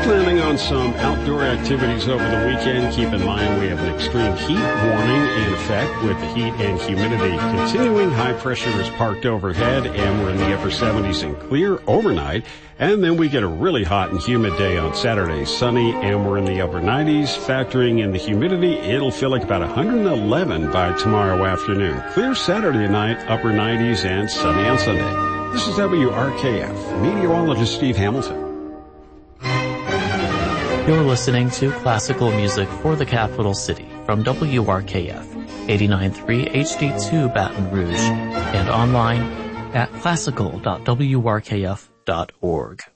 Planning on some outdoor activities over the weekend. Keep in mind we have an extreme heat warning in effect with the heat and humidity continuing. High pressure is parked overhead and we're in the upper 70s and clear overnight. And then we get a really hot and humid day on Saturday. Sunny and we're in the upper 90s. Factoring in the humidity, it'll feel like about 111 by tomorrow afternoon. Clear Saturday night, upper 90s and sunny on Sunday. This is WRKF. Meteorologist Steve Hamilton. You're listening to classical music for the capital city from WRKF 89.3 HD2 Baton Rouge and online at classical.wrkf.org.